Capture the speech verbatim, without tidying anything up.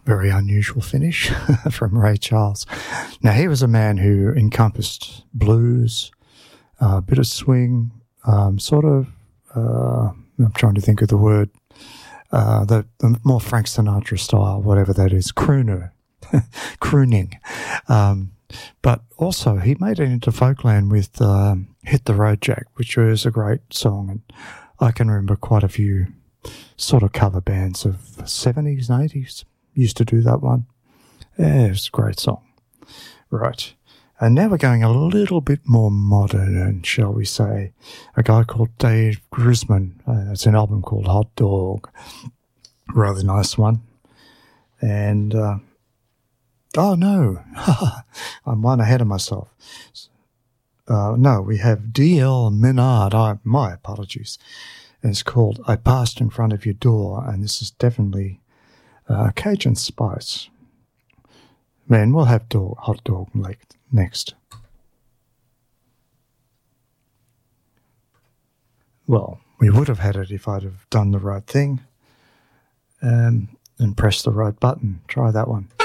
very unusual finish from Ray Charles. Now, he was a man who encompassed blues, a uh, bit of swing, um, sort of, uh, I'm trying to think of the word, uh, the, the more Frank Sinatra style, whatever that is, crooner, crooning. Um, but also, he made it into folkland with um, Hit the Road Jack, which was a great song. And I can remember quite a few sort of cover bands of the seventies and eighties used to do that one. Yeah, it was a great song. Right. And now we're going a little bit more modern, and shall we say, a guy called Dave Grisman. Uh, it's an album called Hot Dog. Rather nice one. And, uh, oh no, I'm one ahead of myself. Uh, no, we have D L Minard. I, my apologies. And it's called I Passed in Front of Your Door, and this is definitely uh, Cajun Spice. Man, we'll have dog, Hot Dog like, next. Well, we would have had it if I'd have done the right thing um, and pressed the right button. Try that one.